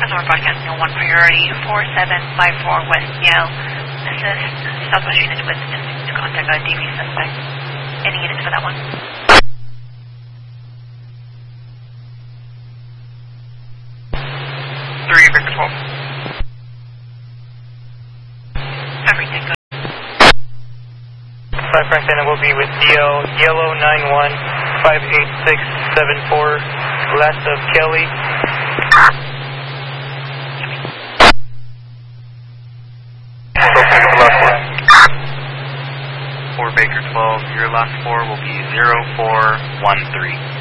Customer broadcasting on 1 priority, 4754 West Yale. Assist Southwest unit with to contact a DV suspect. Any units for that one? 3 Victor 12. Everything good. 5 Franklin, it will be with DL Yellow 91-58674, last of Kelly. For Baker 12, your last 4 will be 0413.